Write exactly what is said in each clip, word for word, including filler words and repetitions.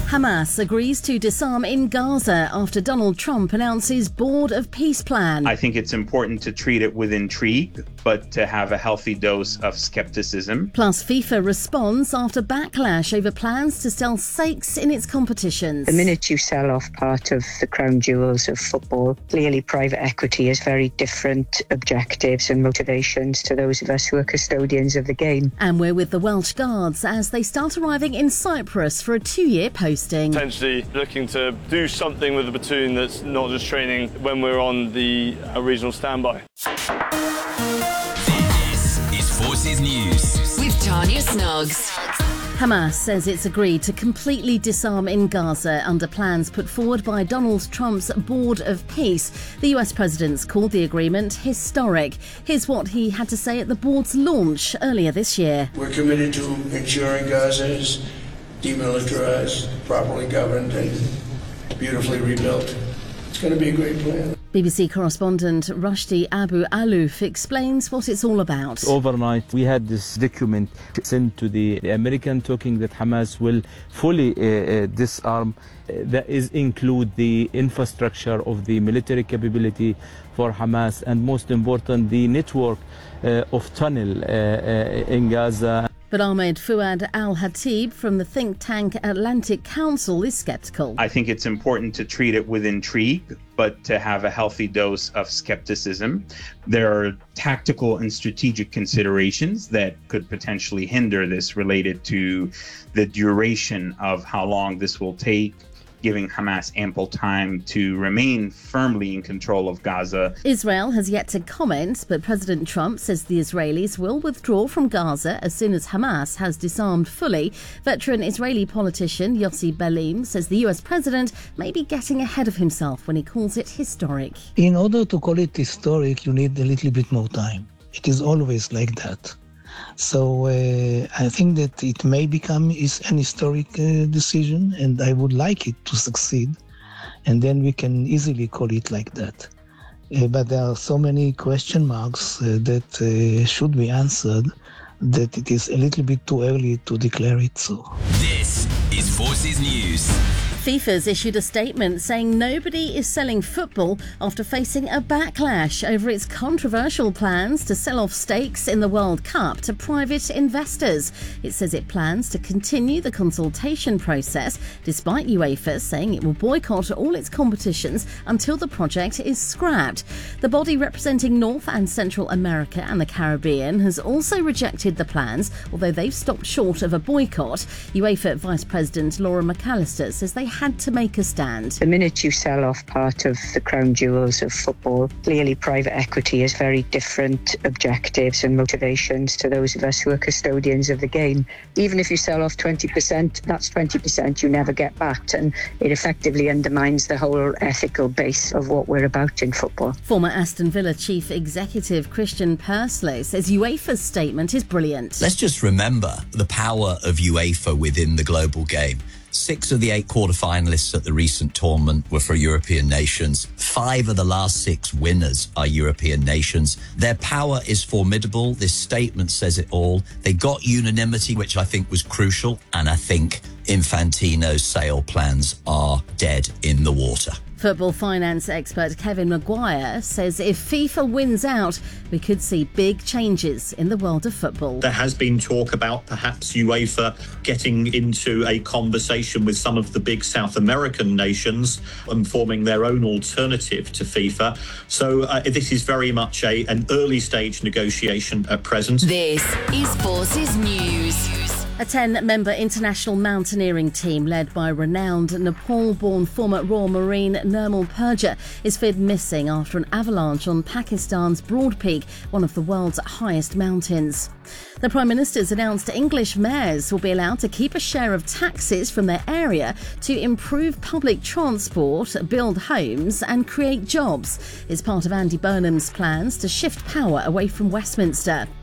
Hamas agrees to disarm in Gaza after Donald Trump announces Board of Peace plan. I think it's important to treat it with intrigue, but to have a healthy dose of skepticism. Plus, FIFA responds after backlash over plans to sell stakes in its competitions. The minute you sell off part of the crown jewels of football, clearly private equity has very different objectives and motivations to those of us who are custodians of the game. And we're with the Welsh Guards as they start arriving in Cyprus for a two-year posting. Potentially looking to do something with the platoon that's not just training when we're on the uh, regional standby. This is Forces News with Tanya Snoggs. Hamas says it's agreed to completely disarm in Gaza under plans put forward by Donald Trump's Board of Peace. The U S president's called the agreement historic. Here's what he had to say at the board's launch earlier this year. We're committed to ensuring Gaza is demilitarized, properly governed and beautifully rebuilt. It's going to be a great plan. B B C correspondent Rushdie Abu Alouf explains what it's all about. Overnight, we had this document sent to the American talking that Hamas will fully uh, uh, disarm. Uh, that is include the infrastructure of the military capability for Hamas and, most important, the network uh, of tunnel uh, uh, in Gaza. But Ahmed Fouad Al-Hatib from the think tank Atlantic Council is sceptical. I think it's important to treat it with intrigue, but to have a healthy dose of skepticism. There are tactical and strategic considerations that could potentially hinder this related to the duration of how long this will take, giving Hamas ample time to remain firmly in control of Gaza. Israel has yet to comment, but President Trump says the Israelis will withdraw from Gaza as soon as Hamas has disarmed fully. Veteran Israeli politician Yossi Belim says the U S president may be getting ahead of himself when he calls it historic. In order to call it historic, you need a little bit more time. It is always like that. So uh, I think that it may become is an historic uh, decision, and I would like it to succeed, and then we can easily call it like that. Uh, but there are so many question marks uh, that uh, should be answered that it is a little bit too early to declare it so. This is Forces News. FIFA's issued a statement saying nobody is selling football after facing a backlash over its controversial plans to sell off stakes in the World Cup to private investors. It says it plans to continue the consultation process, despite UEFA saying it will boycott all its competitions until the project is scrapped. The body representing North and Central America and the Caribbean has also rejected the plans, although they've stopped short of a boycott. UEFA Vice President Laura McAllister says they had to make a stand. The minute you sell off part of the crown jewels of football, clearly private equity has very different objectives and motivations to those of us who are custodians of the game. Even if you sell off twenty percent, that's twenty percent you never get back, and it effectively undermines the whole ethical base of what we're about in football. Former Aston Villa chief executive Christian Pursley says UEFA's statement is brilliant. Let's just remember the power of UEFA within the global game. Six of the eight quarter-finalists at the recent tournament were for European nations. Five of the last six winners are European nations. Their power is formidable. This statement says it all. They got unanimity, which I think was crucial, and I think Infantino's sale plans are dead in the water. Football finance expert Kevin Maguire says if FIFA wins out, we could see big changes in the world of football. There has been talk about perhaps UEFA getting into a conversation with some of the big South American nations and forming their own alternative to FIFA. So uh, this is very much a, an early stage negotiation at present. This is Forces News. A ten-member international mountaineering team led by renowned Nepal-born former Royal Marine Nirmal Purja is feared missing after an avalanche on Pakistan's Broad Peak, one of the world's highest mountains. The Prime Minister's announced English mayors will be allowed to keep a share of taxes from their area to improve public transport, build homes and create jobs. It's part of Andy Burnham's plans to shift power away from Westminster.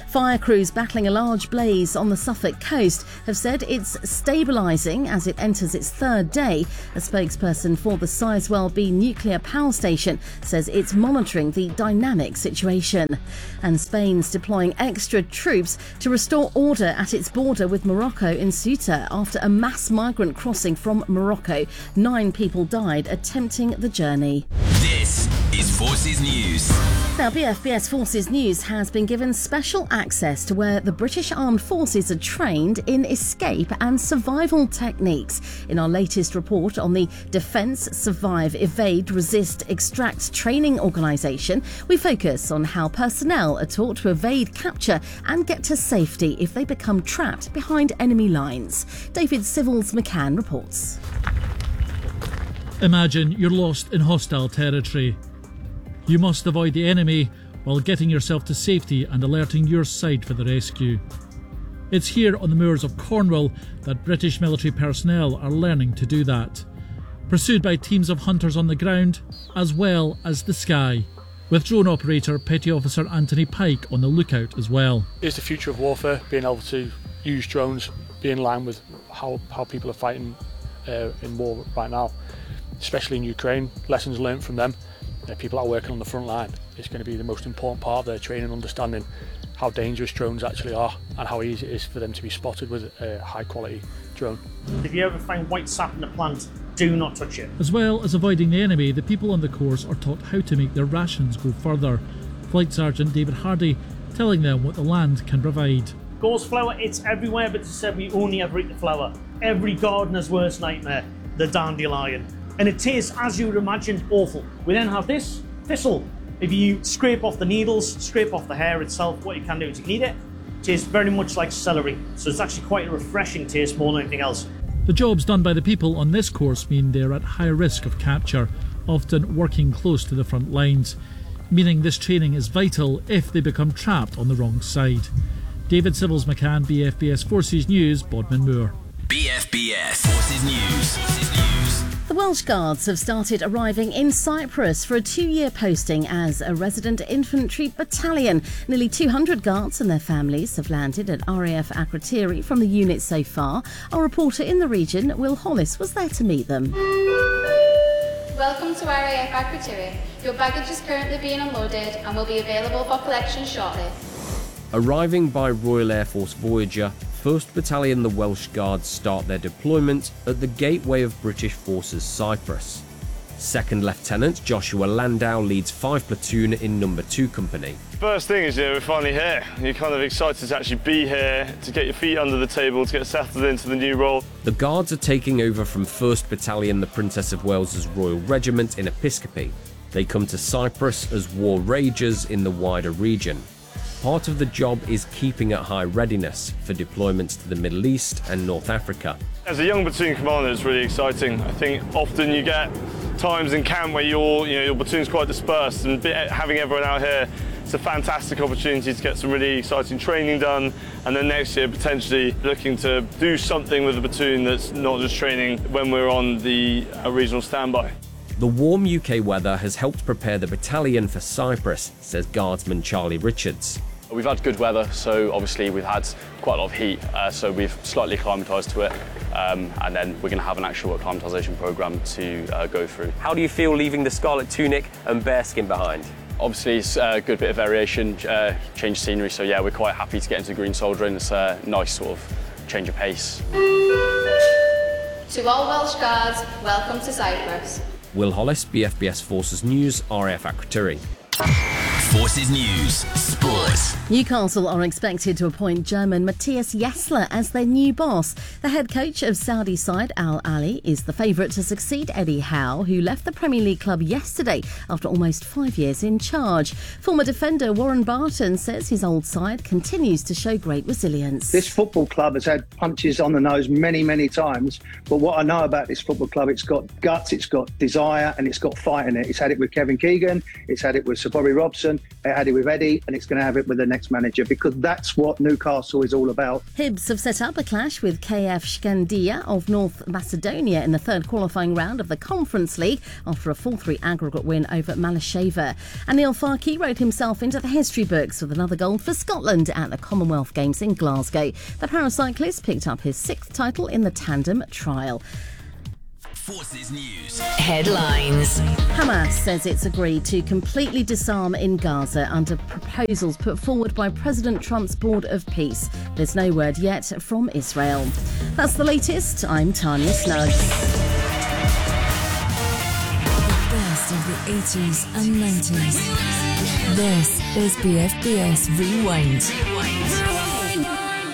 Fire crews battling a large blaze on the Suffolk coast have said it's stabilising as it enters its third day. A spokesperson for the Sizewell B nuclear power station says it's monitoring the dynamic situation. And Spain's deploying extra troops to restore order at its border with Morocco in Ceuta after a mass migrant crossing from Morocco. Nine people died attempting the journey. This is Forces News. Now, B F B S Forces News has been given special access to where the British Armed Forces are trained in escape and survival techniques. In our latest report on the Defence, Survive, Evade, Resist, Extract training organisation, we focus on how personnel are taught to evade capture and get to safety if they become trapped behind enemy lines. David Civils McCann reports. Imagine you're lost in hostile territory. You must avoid the enemy while getting yourself to safety and alerting your side for the rescue. It's here on the moors of Cornwall that British military personnel are learning to do that, pursued by teams of hunters on the ground as well as the sky, with drone operator Petty Officer Anthony Pike on the lookout as well. It's the future of warfare, being able to use drones, be in line with how, how people are fighting uh, in war right now, especially in Ukraine. Lessons learned from them. Uh, people are working on the front line. It's going to be the most important part of their training, understanding how dangerous drones actually are and how easy it is for them to be spotted with a high quality drone. If you ever find white sap in a plant, do not touch it. As well as avoiding the enemy, the people on the course are taught how to make their rations go further. Flight Sergeant David Hardy telling them what the land can provide. Gorse flower, it's everywhere, but to say we only ever eat the flower. Every gardener's worst nightmare, the dandelion. And it tastes, as you would imagine, awful. We then have this thistle. If you scrape off the needles, scrape off the hair itself, what you can do is you can eat it. It tastes very much like celery. So it's actually quite a refreshing taste more than anything else. The jobs done by the people on this course mean they're at high risk of capture, often working close to the front lines, meaning this training is vital if they become trapped on the wrong side. David Civils McCann, B F B S Forces News, Bodmin Moor. B F B S Forces News. Forces News. The Welsh Guards have started arriving in Cyprus for a two-year posting as a resident infantry battalion. Nearly two hundred guards and their families have landed at R A F Akrotiri from the unit so far. Our reporter in the region, Will Hollis, was there to meet them. Welcome to R A F Akrotiri. Your baggage is currently being unloaded and will be available for collection shortly. Arriving by Royal Air Force Voyager, first Battalion the Welsh Guards start their deployment at the gateway of British Forces Cyprus. second Lieutenant Joshua Landau leads five Platoon in number two Company. First thing is, yeah, we're finally here. You're kind of excited to actually be here, to get your feet under the table, to get settled into the new role. The Guards are taking over from first Battalion the Princess of Wales's Royal Regiment in Episcopi. They come to Cyprus as war rages in the wider region. Part of the job is keeping at high readiness for deployments to the Middle East and North Africa. As a young platoon commander, it's really exciting. I think often you get times in camp where your, you know, your platoon's quite dispersed, and having everyone out here, it's a fantastic opportunity to get some really exciting training done, and then next year potentially looking to do something with the platoon that's not just training when we're on the uh, regional standby. The warm U K weather has helped prepare the battalion for Cyprus, says Guardsman Charlie Richards. We've had good weather, so obviously we've had quite a lot of heat, uh, so we've slightly acclimatised to it, um, and then we're going to have an actual acclimatisation programme to uh, go through. How do you feel leaving the scarlet tunic and bearskin behind? Obviously it's a good bit of variation, uh, change scenery, so yeah, we're quite happy to get into green soldiering. It's a nice sort of change of pace. To all Welsh Guards, welcome to Cyprus. Will Hollis, B F B S Forces News, R A F Akrotiri. Forces News Sports. Newcastle are expected to appoint German Matthias Jassler as their new boss. The head coach of Saudi side Al Ahly is the favourite to succeed Eddie Howe, who left the Premier League club yesterday after almost five years in charge. Former defender Warren Barton says his old side continues to show great resilience. This football club has had punches on the nose many, many times, but what I know about this football club, it's got guts, it's got desire, and it's got fight in it. It's had it with Kevin Keegan, it's had it with Sir Bobby Robson, season. It had it with Eddie, and it's going to have it with the next manager, because that's what Newcastle is all about. Hibs have set up a clash with K F Skandia of North Macedonia in the third qualifying round of the Conference League after a four three aggregate win over Malasheva. And Neil Farke wrote himself into the history books with another gold for Scotland at the Commonwealth Games in Glasgow. The paracyclist picked up his sixth title in the tandem trial. Forces News. Headlines. Hamas says it's agreed to completely disarm in Gaza under proposals put forward by President Trump's Board of Peace. There's no word yet from Israel. That's the latest. I'm Tanya Snuggs. The best of the eighties and nineties. This is B F B S Rewind.